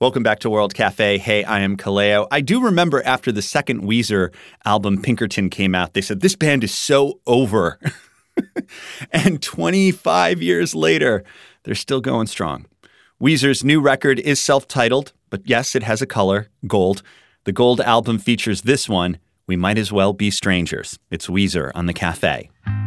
Welcome back to World Cafe. Hey, I am Kaleo. I do remember after the second Weezer album, Pinkerton, came out, they said, this band is so over. And 25 years later, they're still going strong. Weezer's new record is self-titled, but yes, it has a color, gold. The gold album features this one, We Might As Well Be Strangers. It's Weezer on the Cafe.